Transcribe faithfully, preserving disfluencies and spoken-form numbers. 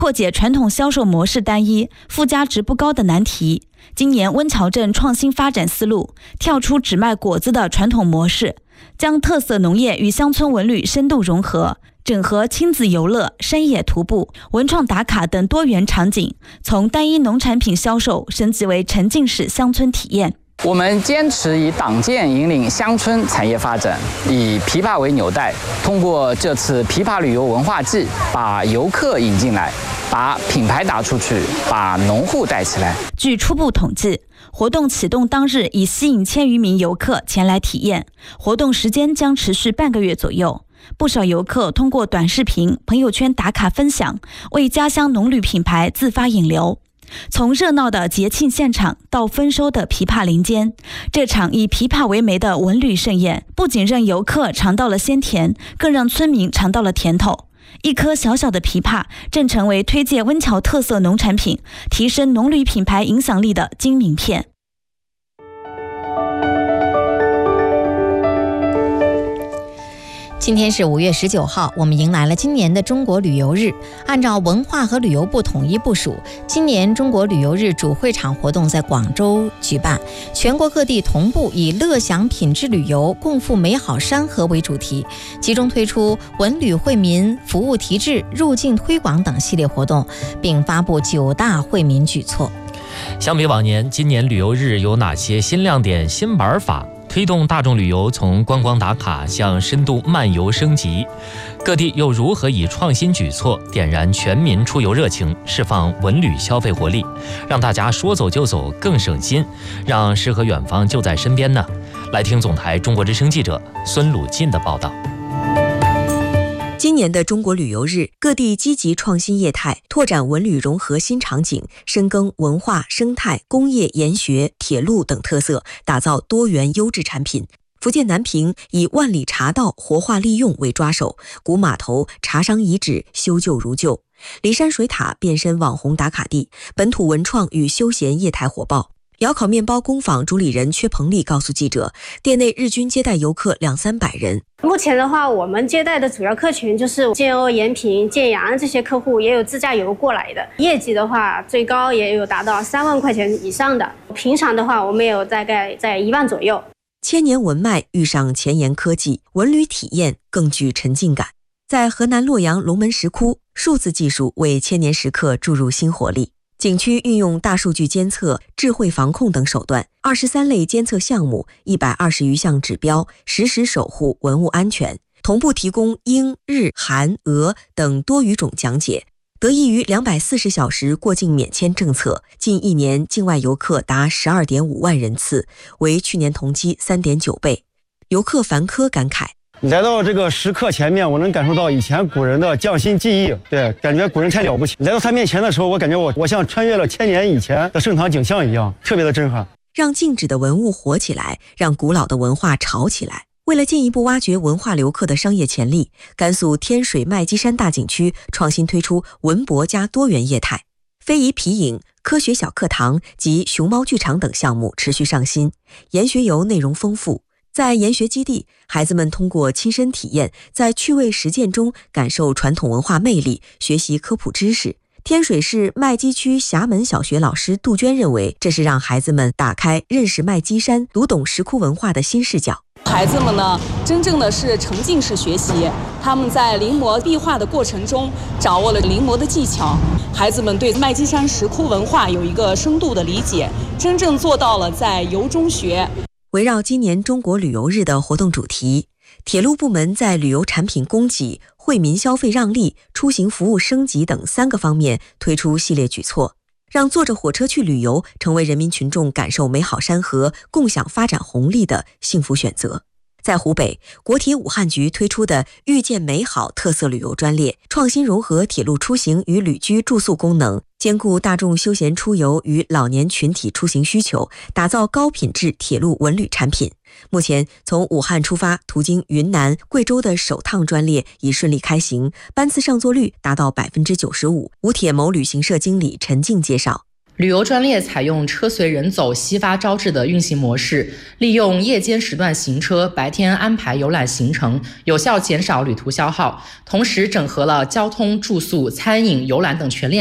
破解传统销售模式单一、附加值不高的难题。今年温峤镇创新发展思路，跳出只卖果子的传统模式，将特色农业与乡村文旅深度融合，整合亲子游乐、山野徒步、文创打卡等多元场景，从单一农产品销售升级为沉浸式乡村体验。 我们坚持以党建引领乡村产业发展，以枇杷为纽带，通过这次枇杷旅游文化季，把游客引进来，把品牌打出去，把农户带起来。 据初步统计，活动启动当日已吸引千余名游客前来体验，活动时间将持续半个月左右。不少游客通过短视频、朋友圈打卡分享，为家乡农旅品牌自发引流。从热闹的节庆现场到丰收的枇杷林间，这场以枇杷为媒的文旅盛宴，不仅让游客尝到了鲜甜，更让村民尝到了甜头。一颗小小的枇杷正成为推介温峤特色农产品、提升农旅品牌影响力的金名片。 今天是五月十九号，我们迎来了今年的中国旅游日。按照文化和旅游部统一部署，今年中国旅游日主会场活动在广州举办，全国各地同步以乐享品质旅游、共赴美好山河为主题，集中推出文旅惠民、服务提质、入境推广等系列活动，并发布九大惠民举措。 相比往年，今年旅游日有哪些新亮点、新玩法？推动大众旅游从观光打卡向深度漫游升级，各地又如何以创新举措点燃全民出游热情，释放文旅消费活力，让大家说走就走更省心，让诗和远方就在身边呢？来听总台中国之声记者孙鲁进的报道。 今年的中国旅游日，各地积极创新业态，拓展文旅融合新场景，深耕文化、生态、工业、研学、铁路等特色，打造多元优质产品。福建南平以万里茶道活化利用为抓手，古码头、茶商遗址修旧如旧。骊山水塔变身网红打卡地，本土文创与休闲业态火爆。窑烤面包工坊主理人薛鹏丽告诉记者，店内日均接待游客两三百人。 目前的话，我们接待的主要客群就是建瓯、延平、建阳这些客户，也有自驾游过来的。业绩的话，最高也有达到三万块钱以上的。平常的话，我们也有大概在一万左右。 千年文脉遇上前沿科技，文旅体验更具沉浸感。在河南洛阳龙门石窟，数字技术为千年石刻注入新活力。景区运用大数据监测、智慧防控等手段，二十三类监测项目、一百二十余项指标，实时守护文物安全，同步提供英、日、韩、俄等多语种讲解。得益于两百四十小时过境免签政策，近一年境外游客达十二点五万人次，为去年同期三点九倍。游客樊科感慨。 来到这个石刻前面，我能感受到以前古人的匠心技艺，对，感觉古人太了不起。来到他面前的时候，我感觉我我像穿越了千年以前的盛唐景象一样，特别的震撼。 让静止的文物活起来，让古老的文化潮起来。为了进一步挖掘文化游客的商业潜力，甘肃天水麦积山大景区创新推出文博加多元业态，非遗皮影、科学小课堂及熊猫剧场等项目持续上新，研学游内容丰富。在研学基地，孩子们通过亲身体验，在趣味实践中感受传统文化魅力，学习科普知识。天水市麦积区峡门小学老师杜鹃认为，这是让孩子们打开认识麦积山、读懂石窟文化的新视角。 孩子们呢，真正的是沉浸式学习，他们在临摹壁画的过程中掌握了临摹的技巧。孩子们对麦积山石窟文化有一个深度的理解，真正做到了在游中学。 围绕今年中国旅游日的活动主题，铁路部门在旅游产品供给、惠民消费让利、出行服务升级等三个方面推出系列举措，让坐着火车去旅游成为人民群众感受美好山河、共享发展红利的幸福选择。在湖北，国铁武汉局推出的遇见美好特色旅游专列，创新融合铁路出行与旅居住宿功能，兼顾大众休闲出游与老年群体出行需求，打造高品质铁路文旅产品。目前，从武汉出发途经云南、贵州的首趟专列已顺利开行，班次上座率达到百分之九十五。武铁某旅行社经理陈静介绍。 旅游专列采用车随人走、悉发招致的运行模式，利用夜间时段行车，白天安排游览行程，有效减少旅途消耗，同时整合了交通、住宿、餐饮、游览等全链